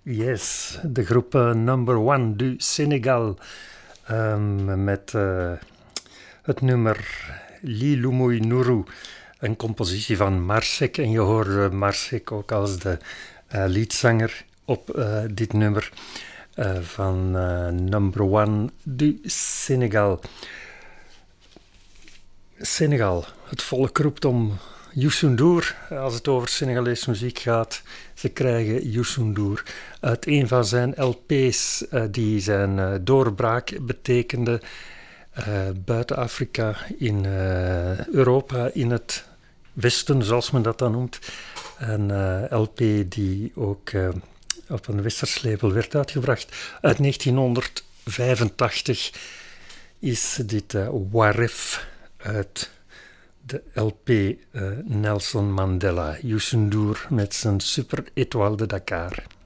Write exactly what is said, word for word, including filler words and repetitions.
Yes, de groep uh, Number One du Sénégal um, met uh, het nummer Liloumoui Nourou, een compositie van Marsek. En je hoorde Marsek ook als de uh, leadzanger op uh, dit nummer uh, van uh, Number One du Sénégal. Senegal, het volk roept om Youssou N'Dour als het over Senegalese muziek gaat. Ze krijgen Youssou N'Dour uit een van zijn L P's uh, die zijn uh, doorbraak betekende uh, buiten Afrika, in uh, Europa, in het Westen zoals men dat dan noemt. Een uh, L P die ook uh, op een westers label werd uitgebracht. Uit negentienhonderdvijfentachtig is dit uh, Waref uit de L P uh, Nelson Mandela, Youssou N'Dour met zijn Super Étoile de Dakar.